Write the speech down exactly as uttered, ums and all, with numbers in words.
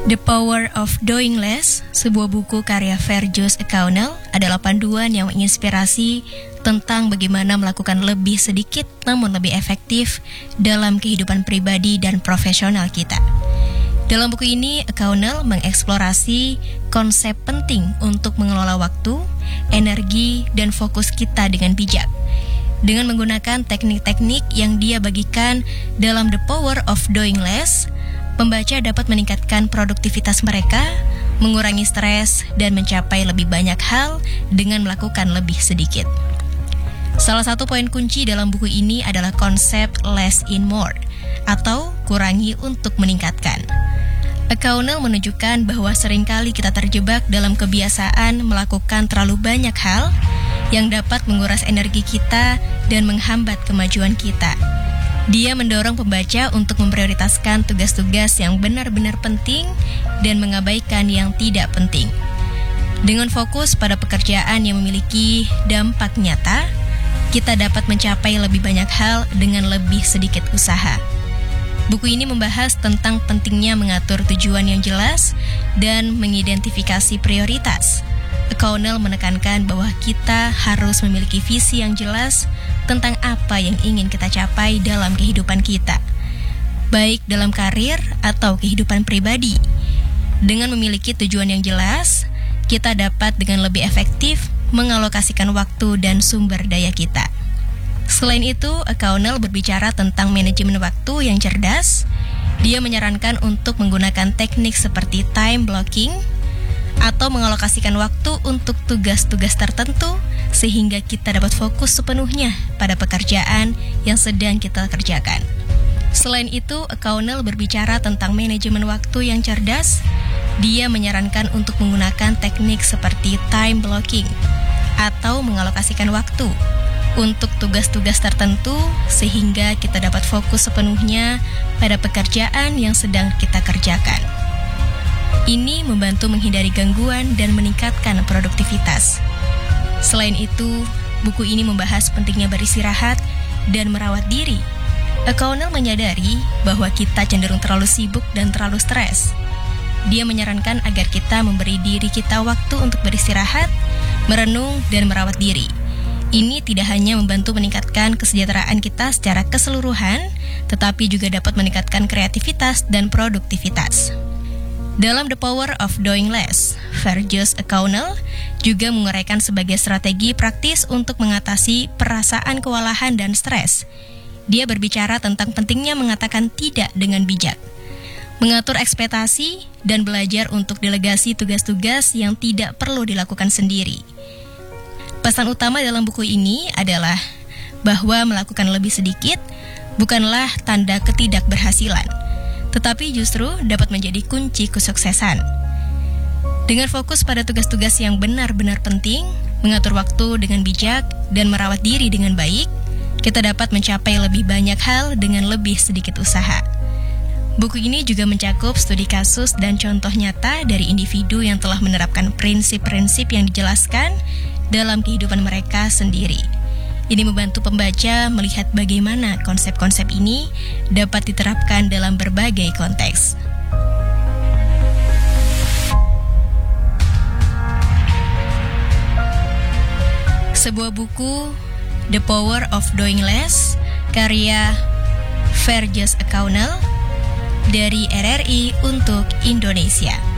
The Power of Doing Less, sebuah buku karya Fergus O'Connell, adalah panduan yang menginspirasi tentang bagaimana melakukan lebih sedikit namun lebih efektif dalam kehidupan pribadi dan profesional kita. Dalam buku ini, O'Connell mengeksplorasi konsep penting untuk mengelola waktu, energi, dan fokus kita dengan bijak. Dengan menggunakan teknik-teknik yang dia bagikan dalam The Power of Doing Less, pembaca dapat meningkatkan produktivitas mereka, mengurangi stres, dan mencapai lebih banyak hal dengan melakukan lebih sedikit. Salah satu poin kunci dalam buku ini adalah konsep less in more, atau kurangi untuk meningkatkan. O'Connell menunjukkan bahwa seringkali kita terjebak dalam kebiasaan melakukan terlalu banyak hal yang dapat menguras energi kita dan menghambat kemajuan kita. Dia mendorong pembaca untuk memprioritaskan tugas-tugas yang benar-benar penting dan mengabaikan yang tidak penting. Dengan fokus pada pekerjaan yang memiliki dampak nyata, kita dapat mencapai lebih banyak hal dengan lebih sedikit usaha. Buku ini membahas tentang pentingnya mengatur tujuan yang jelas dan mengidentifikasi prioritas. O'Connell menekankan bahwa kita harus memiliki visi yang jelas tentang apa yang ingin kita capai dalam kehidupan kita, baik dalam karir atau kehidupan pribadi. Dengan memiliki tujuan yang jelas, kita dapat dengan lebih efektif mengalokasikan waktu dan sumber daya kita. Selain itu, O'Connell berbicara tentang manajemen waktu yang cerdas. Dia menyarankan untuk menggunakan teknik seperti time blocking atau mengalokasikan waktu untuk tugas-tugas tertentu sehingga kita dapat fokus sepenuhnya pada pekerjaan yang sedang kita kerjakan. Selain itu, O'Connell berbicara tentang manajemen waktu yang cerdas. Dia menyarankan untuk menggunakan teknik seperti time blocking atau mengalokasikan waktu untuk tugas-tugas tertentu sehingga kita dapat fokus sepenuhnya pada pekerjaan yang sedang kita kerjakan. Ini membantu menghindari gangguan dan meningkatkan produktivitas. Selain itu, buku ini membahas pentingnya beristirahat dan merawat diri. O'Connell menyadari bahwa kita cenderung terlalu sibuk dan terlalu stres. Dia menyarankan agar kita memberi diri kita waktu untuk beristirahat, merenung, dan merawat diri. Ini tidak hanya membantu meningkatkan kesejahteraan kita secara keseluruhan, tetapi juga dapat meningkatkan kreativitas dan produktivitas. Dalam The Power of Doing Less, Fergus O'Connell juga menguraikan sebagai strategi praktis untuk mengatasi perasaan kewalahan dan stres. Dia berbicara tentang pentingnya mengatakan tidak dengan bijak, mengatur ekspektasi, dan belajar untuk delegasi tugas-tugas yang tidak perlu dilakukan sendiri. Pesan utama dalam buku ini adalah bahwa melakukan lebih sedikit bukanlah tanda ketidakberhasilan, tetapi justru dapat menjadi kunci kesuksesan. Dengan fokus pada tugas-tugas yang benar-benar penting, mengatur waktu dengan bijak, dan merawat diri dengan baik, kita dapat mencapai lebih banyak hal dengan lebih sedikit usaha. Buku ini juga mencakup studi kasus dan contoh nyata dari individu yang telah menerapkan prinsip-prinsip yang dijelaskan dalam kehidupan mereka sendiri. Ini membantu pembaca melihat bagaimana konsep-konsep ini dapat diterapkan dalam berbagai konteks. Sebuah buku, The Power of Doing Less, karya Fergus O'Connell, dari R R I untuk Indonesia.